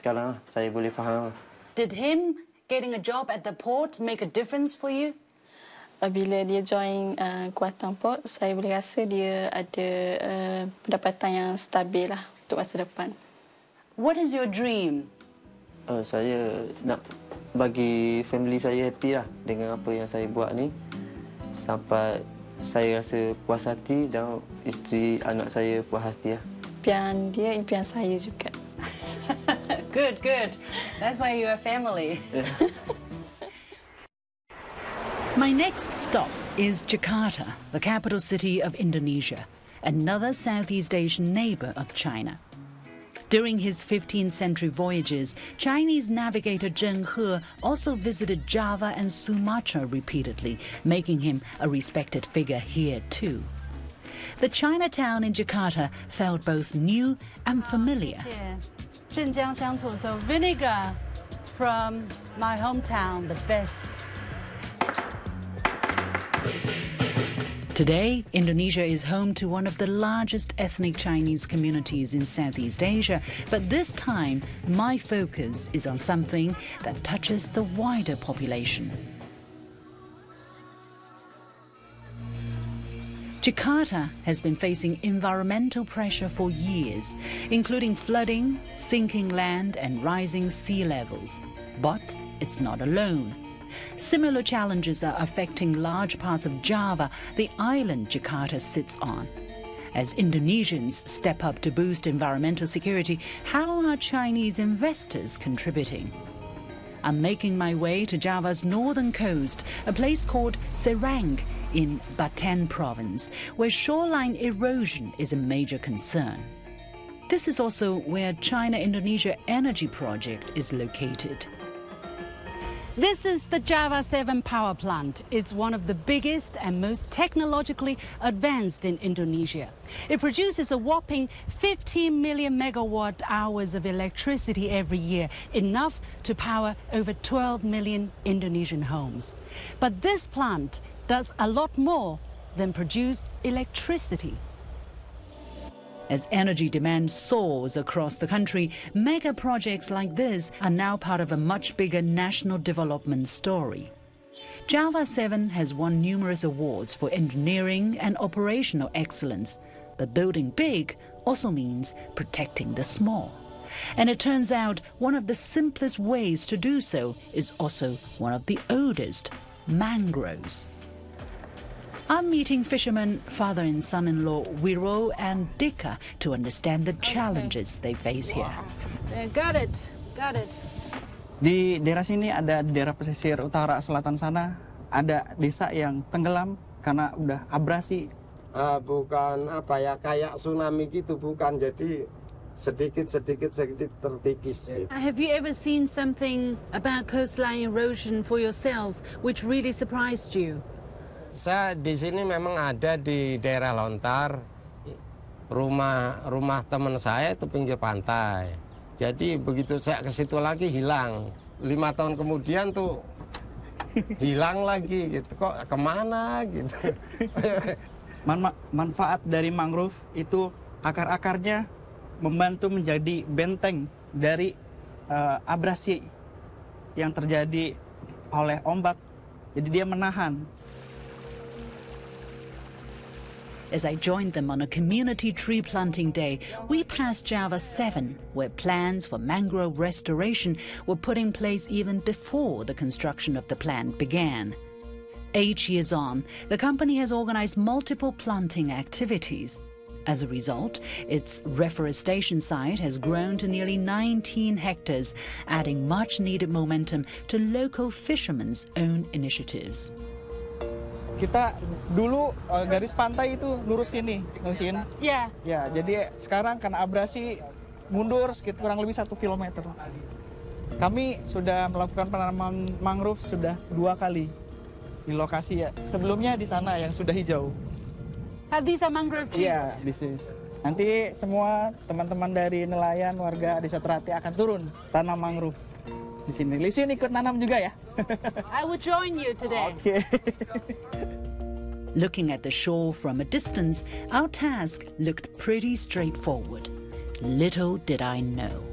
sekarang saya boleh faham. Did him getting a job at the port make a difference for you? Bila dia join Kuantan Port, saya boleh rasa dia ada pendapatan yang stabil lah untuk masa depan. What is your dream? Saya nak bagi family saya happy lah dengan apa yang saya buat ni. Sampai saya rasa puas hati dan isteri anak saya puas hati lah. Impian dia, impian saya juga. Good, good. That's why you're a family. My next stop is Jakarta, the capital city of Indonesia, another Southeast Asian neighbor of China. During his 15th century voyages, Chinese navigator Zheng He also visited Java and Sumatra repeatedly, making him a respected figure here too. The Chinatown in Jakarta felt both new and familiar. So vinegar from my hometown, the best. Today, Indonesia is home to one of the largest ethnic Chinese communities in Southeast Asia, but this time my focus is on something that touches the wider population. Jakarta has been facing environmental pressure for years, including flooding, sinking land and rising sea levels. But it's not alone. Similar challenges are affecting large parts of Java, the island Jakarta sits on. As Indonesians step up to boost environmental security, how are Chinese investors contributing? I'm making my way to Java's northern coast, a place called Serang in Baten province, where shoreline erosion is a major concern. This is also where China-Indonesia Energy Project is located. This is the Java 7 power plant. It's one of the biggest and most technologically advanced in Indonesia. It produces a whopping 15 million megawatt hours of electricity every year, enough to power over 12 million Indonesian homes. But this plant does a lot more than produce electricity. As energy demand soars across the country, mega projects like this are now part of a much bigger national development story. Java 7 has won numerous awards for engineering and operational excellence, but building big also means protecting the small. And it turns out one of the simplest ways to do so is also one of the oldest, mangroves. I'm meeting fishermen, father and son-in-law Wiro and Dika to understand the challenges they face here. Got it, got it. Di daerah sini ada di daerah pesisir utara selatan sana ada desa yang tenggelam karena udah abrasi. Bukan apa ya kayak tsunami gitu, bukan, jadi sedikit terkikis. Have you ever seen something about coastline erosion for yourself which really surprised you? Saya di sini memang ada di daerah Lontar, rumah teman saya itu pinggir pantai. Jadi begitu saya ke situ lagi hilang. 5 tahun kemudian tuh hilang lagi gitu. Kok kemana gitu? Manfaat dari mangrove itu akar-akarnya membantu menjadi benteng dari abrasi yang terjadi oleh ombak. Jadi dia menahan. As I joined them on a community tree planting day, we passed Java 7, where plans for mangrove restoration were put in place even before the construction of the plant began. 8 years on, the company has organized multiple planting activities. As a result, its reforestation site has grown to nearly 19 hectares, adding much-needed momentum to local fishermen's own initiatives. Kita dulu garis pantai itu lurus sini, nusin. Yeah. Ya, jadi sekarang karena abrasi mundur sekitar kurang lebih 1 kilometer. Kami sudah melakukan penanaman mangrove sudah 2 kali di lokasi ya. Sebelumnya di sana yang sudah hijau. These are mangrove trees? Yeah, this is. Nanti semua teman-teman dari nelayan warga Desa Terati akan turun tanam mangrove di sini. Lisin ikut nanam juga ya? I will join you today. Okay. Looking at the shore from a distance, our task looked pretty straightforward. Little did I know.